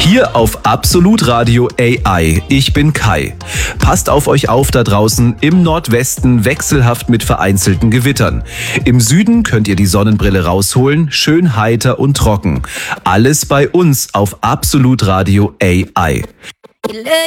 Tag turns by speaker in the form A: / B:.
A: Hier auf Absolut Radio AI. Ich bin Kai. Passt auf euch auf da draußen, im Nordwesten wechselhaft mit vereinzelten Gewittern. Im Süden könnt ihr die Sonnenbrille rausholen, schön heiter und trocken. Alles bei uns auf Absolut Radio AI.